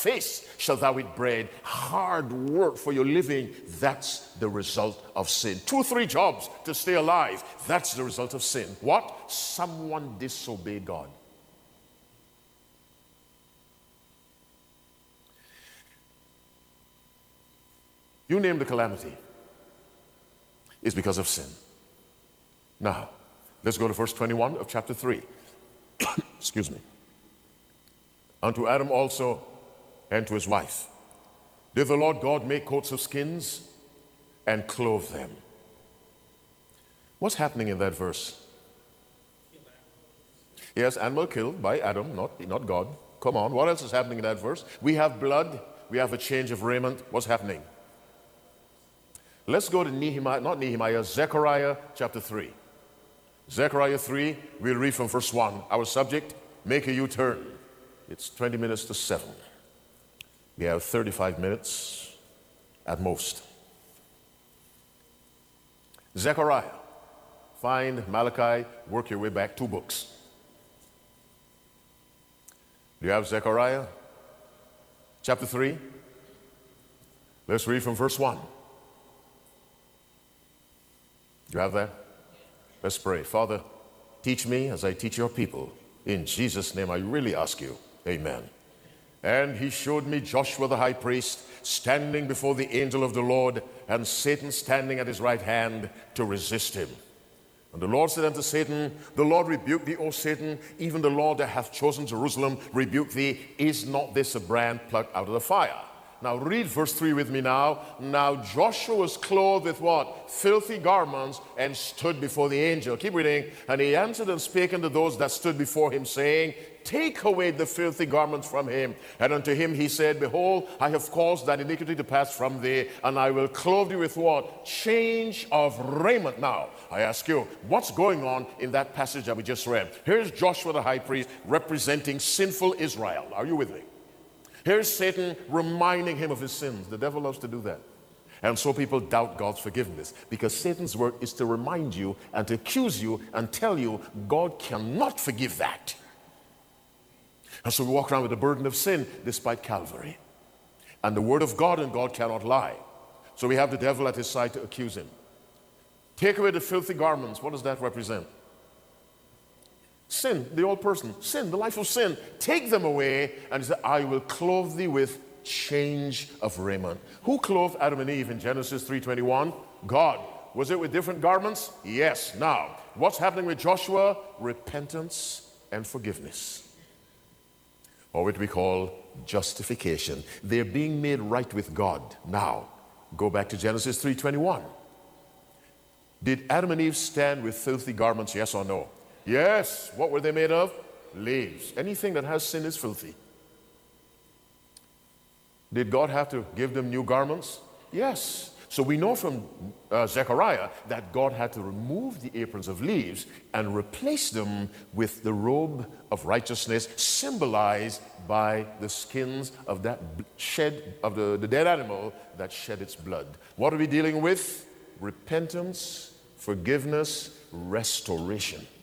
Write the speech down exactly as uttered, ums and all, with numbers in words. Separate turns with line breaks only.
face shalt thou eat bread. Hard work for your living, that's the result of sin. Two, three jobs to stay alive, that's the result of sin. What? Someone disobeyed God. You name the calamity. It's because of sin. Now, let's go to verse twenty-one of chapter three. Excuse me. Unto Adam also and to his wife did the Lord God make coats of skins and clothe them. What's happening in that verse? Yes, animal killed by Adam, not, not God. Come on, what else is happening in that verse? We have blood, we have a change of raiment. What's happening? Let's go to Nehemiah, not Nehemiah, Zechariah chapter three. Zechariah three, we'll read from verse one. Our subject, make a U-turn. It's twenty minutes to seven. We have thirty-five minutes at most. Zechariah, find Malachi, work your way back two books. Do you have Zechariah chapter three? Let's read from verse one. Do you have that? Let's pray. Father, teach me as I teach your people. In Jesus' name I really ask you. Amen. And he showed me Joshua the high priest standing before the angel of the Lord, and Satan standing at his right hand to resist him. And the Lord said unto Satan, the Lord rebuke thee, O Satan, even the Lord that hath chosen Jerusalem rebuke thee. Is not this a brand plucked out of the fire? Now read verse three with me now. Now Joshua was clothed with what? Filthy garments, and stood before the angel. Keep reading. And he answered and spake unto those that stood before him, saying, take away the filthy garments from him. And unto him he said, behold, I have caused that iniquity to pass from thee, and I will clothe thee with what? Change of raiment. Now, I ask you, what's going on in that passage that we just read? Here's Joshua the high priest representing sinful Israel. Are you with me? Here's Satan reminding him of his sins. The devil loves to do that. And so people doubt God's forgiveness, because Satan's work is to remind you and to accuse you and tell you God cannot forgive that. And so we walk around with the burden of sin despite Calvary. And the word of God, and God cannot lie. So we have the devil at his side to accuse him. Take away the filthy garments. What does that represent? Sin, the old person. Sin, the life of sin. Take them away, and he said, I will clothe thee with change of raiment. Who clothed Adam and Eve in Genesis three twenty-one? God. Was it with different garments? Yes. Now, what's happening with Joshua? Repentance and forgiveness, or what we call justification. They're being made right with God. Now, go back to Genesis three twenty-one. Did Adam and Eve stand with filthy garments, yes or no? Yes. What were they made of? Leaves. Anything that has sin is filthy. Did God have to give them new garments? Yes. So we know from uh, Zechariah that God had to remove the aprons of leaves and replace them with the robe of righteousness, symbolized by the skins of that shed, of the, the dead animal that shed its blood. What are we dealing with? Repentance, forgiveness, restoration.